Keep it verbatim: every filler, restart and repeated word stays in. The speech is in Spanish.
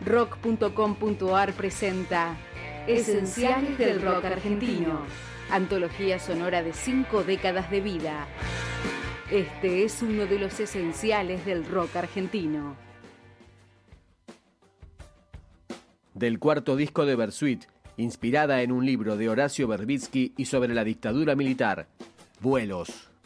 rock punto com punto a r presenta Esenciales del Rock Argentino, antología sonora de cinco décadas de vida. Este es uno de los esenciales del rock argentino. Del cuarto disco de Bersuit, inspirada en un libro de Horacio Verbitsky y sobre la dictadura militar, Vuelos.